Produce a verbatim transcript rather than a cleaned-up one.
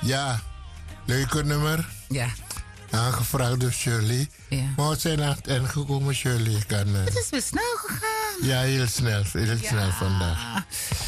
Ja, leuke nummer. Ja. Aangevraagd door Shirley. Ja. Maar we zijn aan het eind gekomen, Shirley. Kan, uh... Het is weer snel gegaan. Ja, heel snel. Heel Ja. snel vandaag.